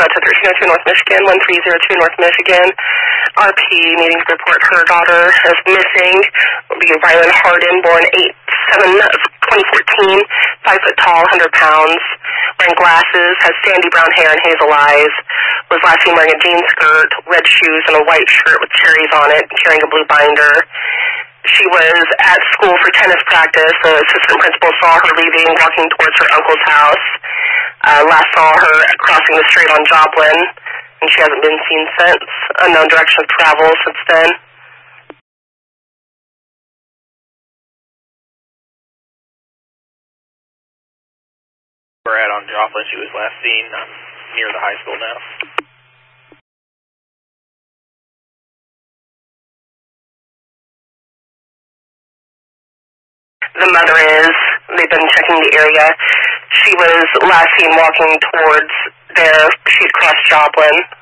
to 1302 North Michigan, 1302 North Michigan. RP needing to report her daughter as missing. Will be Rylan Hardin, born 8/7/2014, 5 foot tall, 100 pounds, wearing glasses, has sandy brown hair and hazel eyes. Was last seen wearing a jean skirt, red shoes, and a white shirt with cherries on it, carrying a blue binder. She was at school for tennis practice. The assistant principal saw her leaving, walking towards her uncle's house. Last saw her crossing the street on Joplin, and she hasn't been seen since. Unknown direction of travel since then. We're at on Joplin. She was last seen near the high school now. The mother is. They've been checking the area. She was last seen walking towards there. She'd crossed Joplin.